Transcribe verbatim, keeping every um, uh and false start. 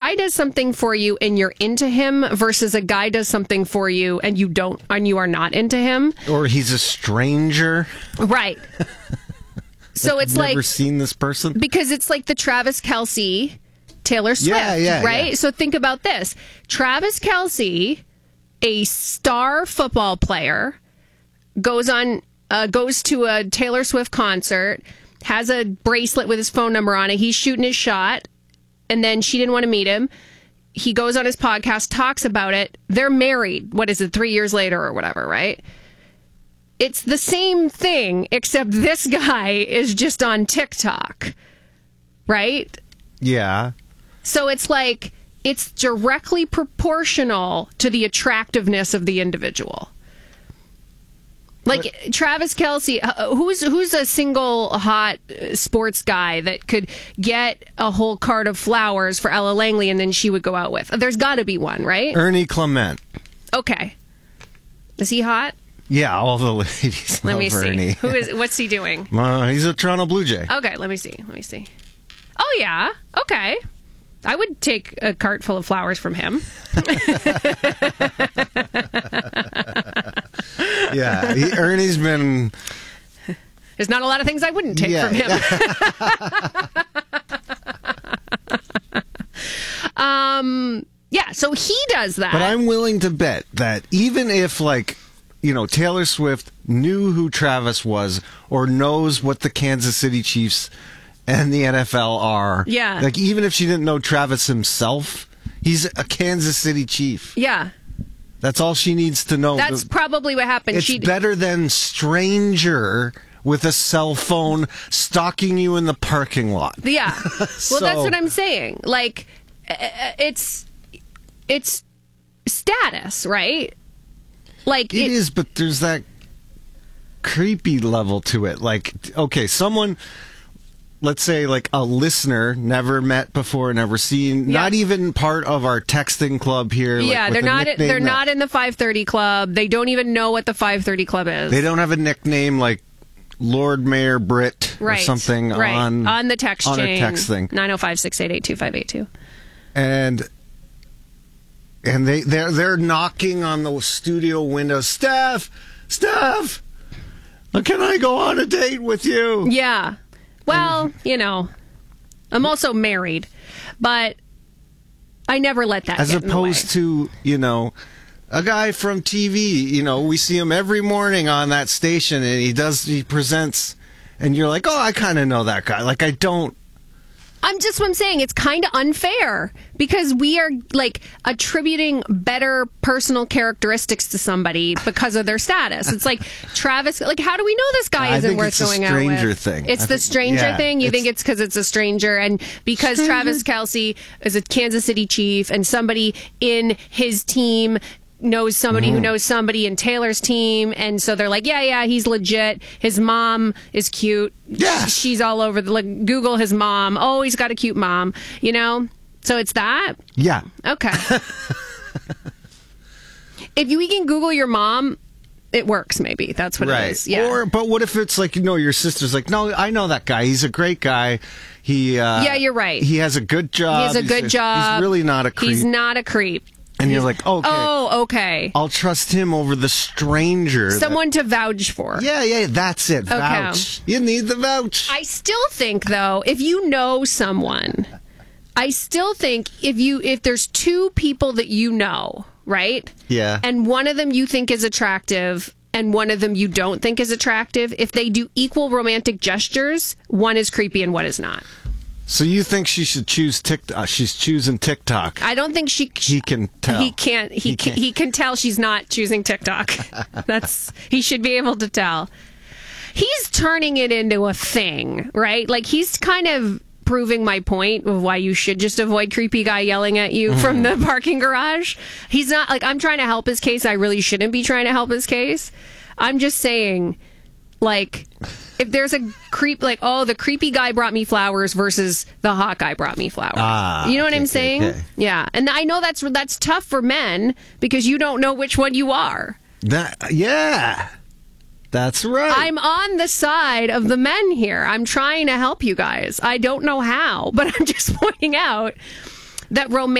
guy does something for you and you're into him versus a guy does something for you and you don't and you are not into him. Or he's a stranger. Right. So like, it's never like never seen this person. Because it's like the Travis Kelce, Taylor Swift, yeah, yeah, right? Yeah. So think about this. Travis Kelce, a star football player, goes on uh, goes to a Taylor Swift concert, has a bracelet with his phone number on it. He's shooting his shot, and then she didn't want to meet him. He goes on his podcast, talks about it. They're married. What is it, three years later or whatever, right? It's the same thing, except this guy is just on TikTok, right? Yeah. So it's like, it's directly proportional to the attractiveness of the individual. Like but, Travis Kelce, who's who's a single hot sports guy that could get a whole cart of flowers for Ella Langley and then she would go out with? There's got to be one, right? Ernie Clement. Okay. Is he hot? Yeah, all the ladies let love me see. Ernie. Who is? What's he doing? Uh, he's a Toronto Blue Jay. Okay, let me see. Let me see. Oh yeah. Okay. I would take a cart full of flowers from him. Yeah, he, Ernie's been... There's not a lot of things I wouldn't take yeah, from him. um, yeah, so he does that. But I'm willing to bet that even if, like, you know, Taylor Swift knew who Travis was or knows what the Kansas City Chiefs and the N F L are, yeah. like, even if she didn't know Travis himself, he's a Kansas City Chief. Yeah. That's all she needs to know. That's probably what happened. It's She'd... better than stranger with a cell phone stalking you in the parking lot. Yeah. Well, so... that's what I'm saying. Like, it's it's status, right? Like it, it is, but there's that creepy level to it. Like, okay, someone... Let's say, like, a listener never met before, never seen, yeah. not even part of our texting club here. Yeah, like, they're not. They're that, not in the five thirty club. They don't even know what the five thirty club is. They don't have a nickname like Lord Mayor Britt right. or something right. on on the text on chain. a text thing. nine oh five, six eight eight, two five eight two. And and they they're they're knocking on the studio window. Steph, Steph, can I go on a date with you? Yeah. Well, you know, I'm also married, but I never let that As get opposed in the way. to, you know, a guy from T V, you know, we see him every morning on that station and he does, he presents, and you're like, oh, I kind of know that guy. Like, I don't. I'm just what I'm saying. It's kind of unfair because we are like attributing better personal characteristics to somebody because of their status. It's like Travis. Like, how do we know this guy I isn't think worth it's going a out with? stranger thing. It's I the think, stranger yeah, thing. You it's, think it's because it's a stranger, and because stranger. Travis Kelce is a Kansas City Chief, and somebody in his team knows somebody mm. who knows somebody in Taylor's team, and so they're like, yeah, yeah, he's legit. His mom is cute. Yeah, she's all over the like, Google his mom. Oh, he's got a cute mom. You know, so it's that. Yeah. Okay. If you we can Google your mom, it works. Maybe that's what right. it is. Yeah. Or, but what if it's like, you know, your sister's like, no, I know that guy. He's a great guy. He. Uh, yeah, you're right. He has a good job. He has a good he's, job. He's really not a creep. He's not a creep. And you're like, okay. Oh, okay. I'll trust him over the stranger. Someone that... to vouch for. Yeah, yeah, that's it. Okay. Vouch. You need the vouch. I still think, though, if you know someone, I still think if you if there's two people that you know, right? Yeah. And one of them you think is attractive and one of them you don't think is attractive, if they do equal romantic gestures, one is creepy and one is not. So you think she should choose TikTok? Uh, she's choosing TikTok. I don't think she. He can tell. He can't. He he, can, he can tell she's not choosing TikTok. That's he should be able to tell. He's turning it into a thing, right? Like he's kind of proving my point of why you should just avoid creepy guy yelling at you mm. from the parking garage. He's not like I'm trying to help his case. I really shouldn't be trying to help his case. I'm just saying, like. If there's a creep, like, oh, the creepy guy brought me flowers versus the hot guy brought me flowers. Ah, you know what okay, I'm saying? okay. Yeah. And I know that's that's tough for men because you don't know which one you are. That yeah. That's right. I'm on the side of the men here. I'm trying to help you guys. I don't know how, but I'm just pointing out that romantic